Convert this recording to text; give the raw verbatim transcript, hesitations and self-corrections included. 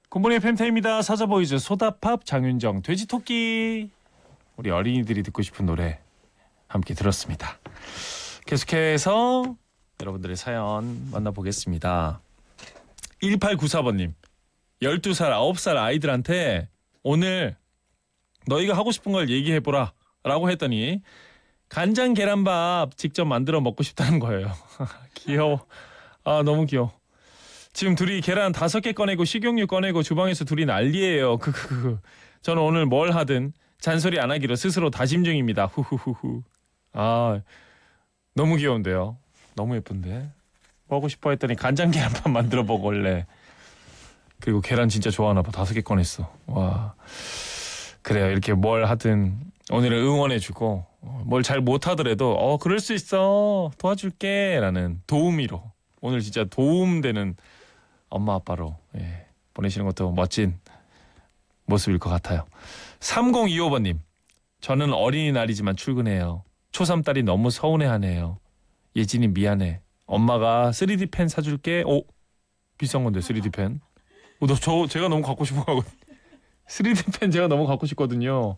굿모닝 팬타입니다. 사자보이즈 소다팝 장윤정 돼지토끼. 우리 어린이들이 듣고 싶은 노래 함께 들었습니다. 계속해서 여러분들의 사연 만나보겠습니다. 일팔구사 번님 열두 살 아홉 살 아이들한테 오늘 너희가 하고 싶은 걸 얘기해보라 라고 했더니 간장 계란밥 직접 만들어 먹고 싶다는 거예요. 귀여워. 아 너무 귀여워. 지금 둘이 계란 다섯 개 꺼내고 식용유 꺼내고 주방에서 둘이 난리예요. 크크크. 저는 오늘 뭘 하든 잔소리 안 하기로 스스로 다짐 중입니다. 후후후후. 아 너무 귀여운데요. 너무 예쁜데. 뭐 하고 싶어 했더니 간장 계란밥 만들어 먹을래. 그리고 계란 진짜 좋아하나 봐. 다섯 개 꺼냈어. 와. 그래요. 이렇게 뭘 하든 오늘은 응원해주고 뭘 잘 못하더라도 어 그럴 수 있어 도와줄게 라는 도우미로 오늘 진짜 도움되는 엄마 아빠로 예, 보내시는 것도 멋진 모습일 것 같아요. 삼공이오 번님 저는 어린이날이지만 출근해요. 초삼 딸이 너무 서운해하네요. 예진이 미안해. 엄마가 쓰리디 펜 사줄게. 오 비싼 건데 쓰리디 펜. 어, 너 저 제가 너무 갖고 싶어 하고 쓰리디 펜 제가 너무 갖고 싶거든요.